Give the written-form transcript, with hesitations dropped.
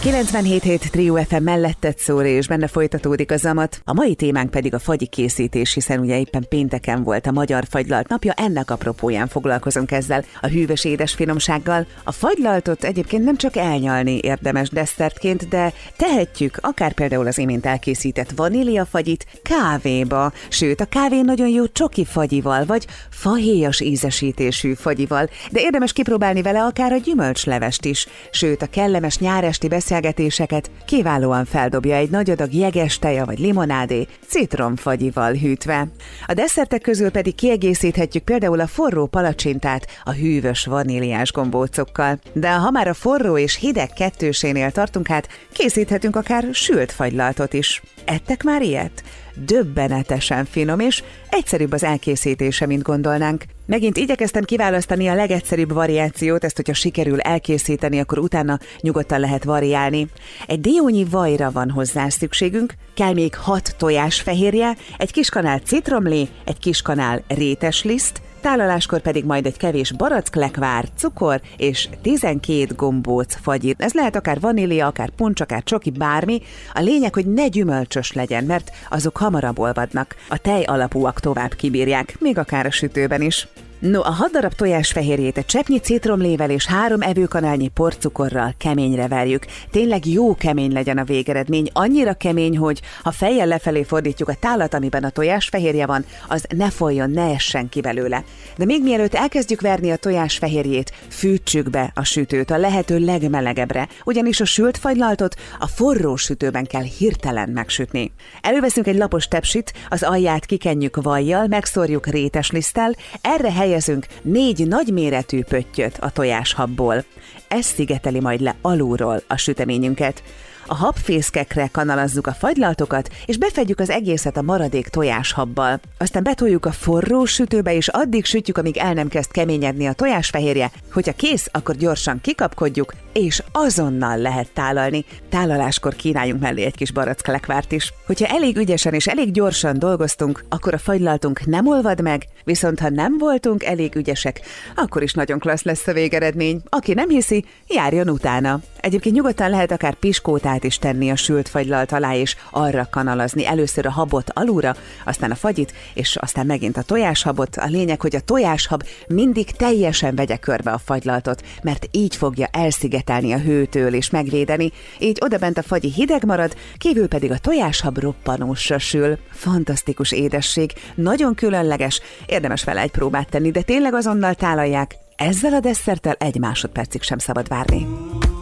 97.7 Trio FM melletted szól, és benne folytatódik a zamat. A mai témánk pedig a fagyi készítés, hiszen ugye éppen pénteken volt a Magyar Fagylalt napja, ennek apropóján foglalkozunk ezzel a hűvös édes finomsággal. A fagylaltot egyébként nem csak elnyalni érdemes desszertként, de tehetjük akár például az imént elkészített vaníliafagyit kávéba, sőt a kávé nagyon jó csoki fagyival, vagy fahéjas ízesítésű fagyival, de érdemes kipróbálni vele akár a gyümölcslevest is, sőt a kellemes nyáresti beszélgetéseket kiválóan feldobja egy nagy adag jeges teja vagy limonádé citromfagyival hűtve. A desszertek közül pedig kiegészíthetjük például a forró palacsintát a hűvös vaníliás gombócokkal. De ha már a forró és hideg kettősénél tartunk, hát készíthetünk akár sült fagylaltot is. Ettek már ilyet? Döbbenetesen finom, és egyszerűbb az elkészítése, mint gondolnánk. Megint igyekeztem kiválasztani a legegyszerűbb variációt, ezt hogyha sikerül elkészíteni, akkor utána nyugodtan lehet variálni. Egy diónyi vajra van hozzá szükségünk, kell még 6 tojásfehérje, egy kis kanál citromlé, egy kis kanál rétesliszt, tálaláskor pedig majd egy kevés baracklekvár, cukor és 12 gombóc fagyi. Ez lehet akár vanília, akár puncs, akár csoki, bármi. A lényeg, hogy ne gyümölcsös legyen, mert azok hamarabb olvadnak. A tej alapúak tovább kibírják, még akár a sütőben is. No, a 6 darab tojásfehérjét egy cseppnyi citromlével és 3 evőkanálnyi porcukorral keményre verjük. Tényleg jó kemény legyen a végeredmény, annyira kemény, hogy ha fejjel lefelé fordítjuk a tálat, amiben a tojásfehérje van, az ne folyjon, ne essen ki belőle. De még mielőtt elkezdjük verni a tojásfehérjét, fűtsük be a sütőt a lehető legmelegebbre, ugyanis a sült fagylaltot a forró sütőben kell hirtelen megsütni. Előveszünk egy lapos tepsit, az alját kikenjük vajjal, megszórjuk rétesliszttel, erre helyezünk 4 nagyméretű pöttyöt a tojáshabból. Ez szigeteli majd le alulról a süteményünket. A habfészkekre kanalazzuk a fagylaltokat, és befedjük az egészet a maradék tojáshabbal. Aztán betoljuk a forró sütőbe, és addig sütjük, amíg el nem kezd keményedni a tojásfehérje. Hogyha kész, akkor gyorsan kikapkodjuk, és azonnal lehet tálalni. Tálaláskor kínáljunk mellé egy kis baracklekvárt is. Hogyha elég ügyesen és elég gyorsan dolgoztunk, akkor a fagylaltunk nem olvad meg, viszont ha nem voltunk elég ügyesek, akkor is nagyon klassz lesz a végeredmény. Aki nem hiszi, járjon utána. Egyébként nyugodtan lehet akár piskótát is tenni a sült fagylalt alá, és arra kanalazni. Először a habot alulra, aztán a fagyit, és aztán megint a tojáshabot. A lényeg, hogy a tojáshab mindig teljesen vegye körbe a fagylaltot, mert így fogja elszigetelni a hőtől és megvédeni. Így odabent a fagyi hideg marad, kívül pedig a tojáshab roppanósra sül. Fantasztikus édesség, nagyon különleges, érdemes vele egy próbát tenni, de tényleg azonnal tálalják. Ezzel a desszerttel 1 másodpercig sem szabad várni.